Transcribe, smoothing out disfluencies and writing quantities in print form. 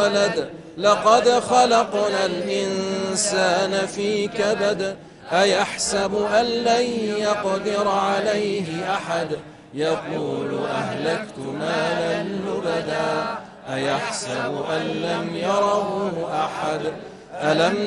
ولد لقد خلقنا الإنسان في كبد أيحسب أن لن يقدر عليه أحد يقول أهلكت مالا لبدا أيحسب أن لم يره أحد ألم